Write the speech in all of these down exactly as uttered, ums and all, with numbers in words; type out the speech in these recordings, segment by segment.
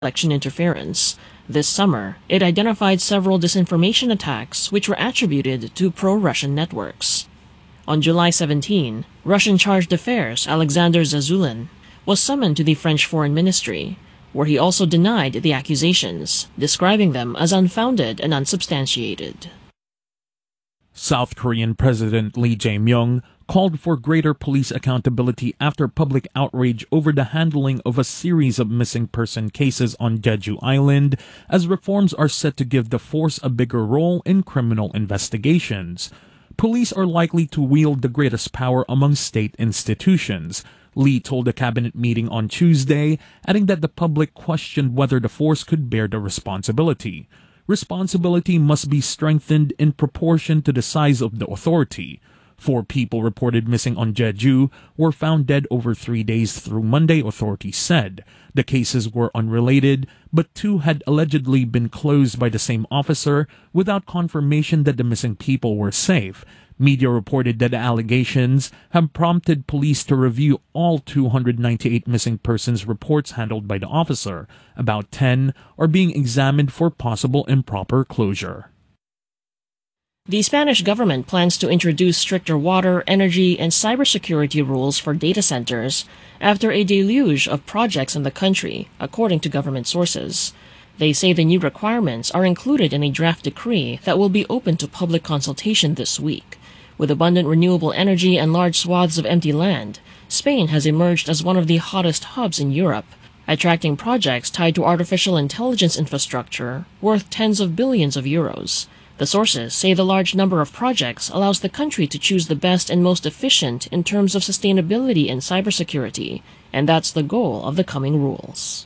election interference. This summer, it identified several disinformation attacks which were attributed to pro-Russian networks. On July seventeenth, Russian Charge d'Affaires Alexander Zazulin was summoned to the French Foreign Ministry, where he also denied the accusations, describing them as unfounded and unsubstantiated. South Korean President Lee Jae-myung called for greater police accountability after public outrage over the handling of a series of missing person cases on Jeju Island, as reforms are set to give the force a bigger role in criminal investigations. Police are likely to wield the greatest power among state institutions, Lee told a cabinet meeting on Tuesday, adding that the public questioned whether the force could bear the responsibility. Responsibility must be strengthened in proportion to the size of the authority. Four people reported missing on Jeju were found dead over three days through Monday, authorities said. The cases were unrelated, but two had allegedly been closed by the same officer without confirmation that the missing people were safe. Media reported that the allegations have prompted police to review all two hundred ninety-eight missing persons reports handled by the officer. About ten are being examined for possible improper closure. The Spanish government plans to introduce stricter water, energy, and cybersecurity rules for data centers after a deluge of projects in the country, according to government sources. They say the new requirements are included in a draft decree that will be open to public consultation this week. With abundant renewable energy and large swaths of empty land, Spain has emerged as one of the hottest hubs in Europe, attracting projects tied to artificial intelligence infrastructure worth tens of billions of euros. The sources say the large number of projects allows the country to choose the best and most efficient in terms of sustainability and cybersecurity, and that's the goal of the coming rules.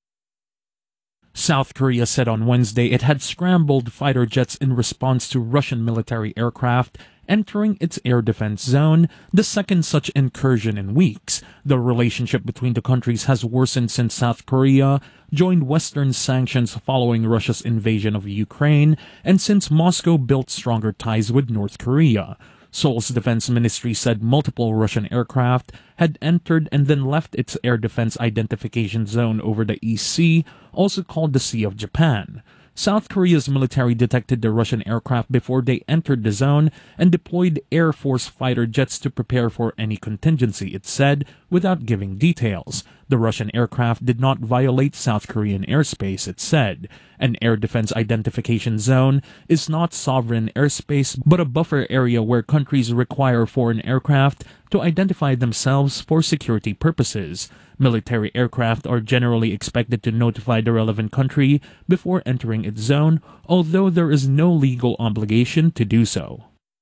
South Korea said on Wednesday it had scrambled fighter jets in response to Russian military aircraft entering its air defense zone, the second such incursion in weeks. The relationship between the countries has worsened since South Korea joined Western sanctions following Russia's invasion of Ukraine, and since Moscow built stronger ties with North Korea. Seoul's defense ministry said multiple Russian aircraft had entered and then left its air defense identification zone over the East Sea, also called the Sea of Japan. South Korea's military detected the Russian aircraft before they entered the zone and deployed Air Force fighter jets to prepare for any contingency, it said, without giving details. The Russian aircraft did not violate South Korean airspace, it said. An air defense identification zone is not sovereign airspace but a buffer area where countries require foreign aircraft to identify themselves for security purposes. Military aircraft are generally expected to notify the relevant country before entering its zone, although there is no legal obligation to do so.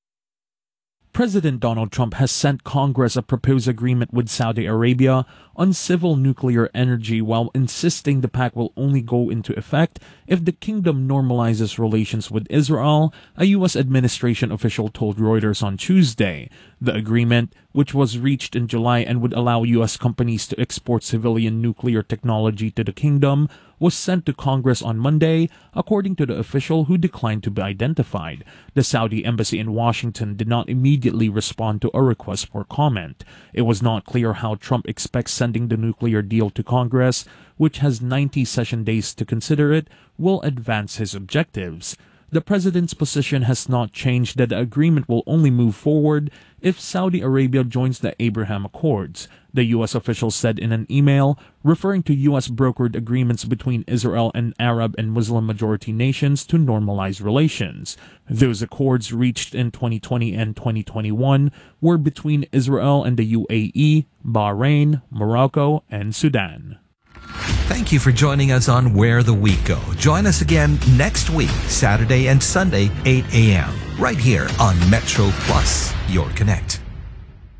President Donald Trump has sent Congress a proposed agreement with Saudi Arabia on civil nuclear energy while insisting the pact will only go into effect if the kingdom normalizes relations with Israel, a U S administration official told Reuters on Tuesday. The agreement, which was reached in July and would allow U S companies to export civilian nuclear technology to the kingdom, was sent to Congress on Monday, according to the official who declined to be identified. The Saudi embassy in Washington did not immediately respond to a request for comment. It was not clear how Trump expects sending the nuclear deal to Congress, which has ninety session days to consider it, will advance his objectives. The president's position has not changed that the agreement will only move forward if Saudi Arabia joins the Abraham Accords, the U S official said in an email, referring to U S brokered agreements between Israel and Arab and Muslim-majority nations to normalize relations. Those accords reached in twenty twenty and twenty twenty-one were between Israel and the U A E, Bahrain, Morocco, and Sudan. Thank you for joining us on Where the Week Go. Join us again next week, Saturday and Sunday, eight a.m., right here on Metro Plus, your connect.